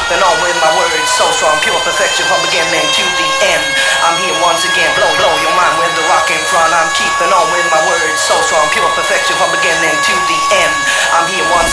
Then on with my words, so strong, pure perfection from beginning to the